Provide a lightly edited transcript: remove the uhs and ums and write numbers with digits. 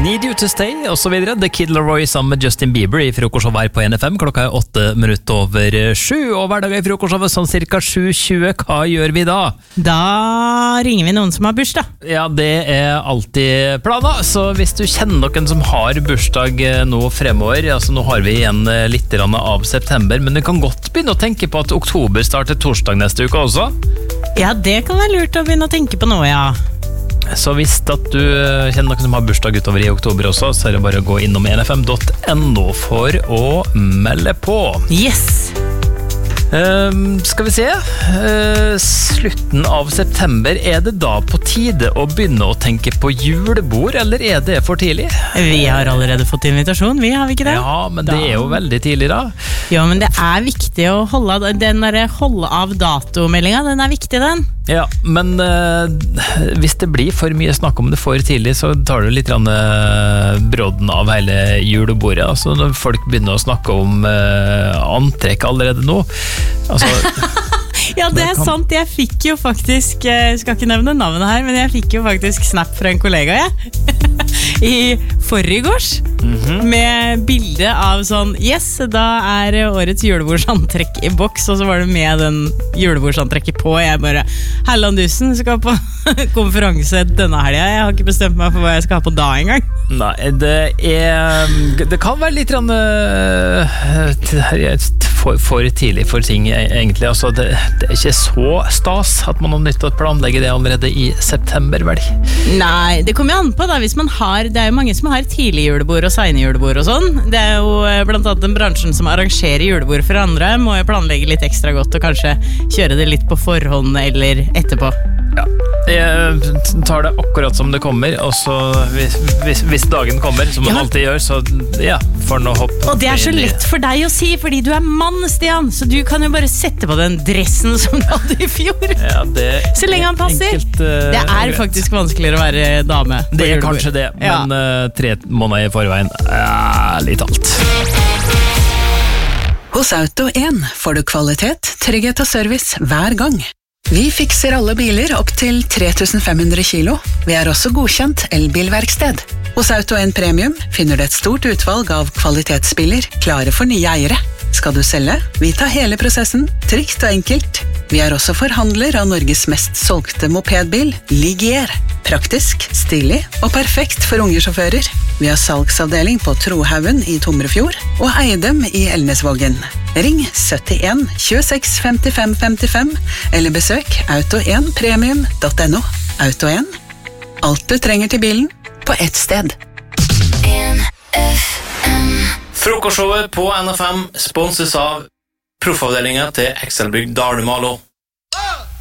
Need You To Stay, og så videre. The Kid Laroi sammen med Justin Bieber i frokostshowet her på NFM. Klokka 7:08, og hverdager i frokostshowet sånn cirka 7:20. Hva gjør vi da? Da ringer vi noen som har bursdag. Ja, det alltid planer, så hvis du kjenner noen som har bursdag nå fremover, altså nå har vi igjen litt av september, men du kan godt begynne å tenke på at oktober starter torsdag neste uke også. Ja, det kan være lurt å begynne å tenke på nå, ja. Så hvis at du kjenner noen som har bursdag utover i oktober også, så det bare å gå innom nfm.no for å melde på. Yes! Skal vi se, slutten av september, det da på tide å begynne å tenke på julebord, eller det for tidlig? Vi har allerede fått invitasjon, har vi ikke det? Ja, men det jo veldig tidlig da. Ja, men det viktig å holde den der holde av datomeldingen, den viktig den. Ja, men hvis det blir for mye snakk om det for tidlig, så tar du litt brodden av hele julebordet. Altså når folk begynner å snakke om antrekk allerede nå, altså ja, det sant. Jeg fikk jo faktisk, jeg skal ikke nevne navnet her, men jeg fikk jo faktisk snap fra en kollega, i forrigårs, med bilde av sånn, yes, da årets julebordsantrekk i boks, og så var det med den julebordsantrekket på. Jeg bare, Hellandusen skal på konferanse denne helgen. Jeg har ikke bestemt meg for hva jeg skal ha på da en gang. Nei, det kan være litt for tidlig for ting egentlig, altså det ikke så stas at man har nytt til å planlegge det allerede i september, vel? Nei, det kommer jo an på da, hvis man har, det jo mange som har tidlig julebord og sene julebord og sånn. Det jo blant annet den bransjen som arrangerer julebord for andre, må jo planlegge litt ekstra godt og kanskje kjøre det litt på forhånd eller etterpå. Ja, jeg tar det akkurat som det kommer, og så hvis dagen kommer, som man alltid gjør, så ja, får nå hopp. Og det så lett for deg å si, fordi du mann, Stian, så du kan jo bare sette på den dressen som du hadde i fjor. Ja, så lenge han passer. Enkelt, det faktisk vanskeligere å være dame. Det kanskje det, men 3 måneder i forveien litt alt. Hos Auto 1 får du kvalitet, trygghet og service hver gang. Vi fikser alle biler opp til 3500 kilo. Vi også godkjent elbilverksted. Hos Auto 1 Premium finner du et stort utvalg av kvalitetsbiler klare for nye eiere. Skal du selge? Vi tar hele prosessen, trygt og enkelt. Vi også forhandler av Norges mest solgte mopedbil, Ligier. Praktisk, stilig og perfekt for unge sjåfører. Vi har salgsavdeling på Trohaugen i Tomrefjord og Eidem i Elnesvågen. Ring 71 26 55 55 eller besøk auto1premium.no. Auto 1. Alt du trenger til bilen på ett sted. Frokostshowet på NFM sponses av proffavdelingen til Excelbygg Dalumalo.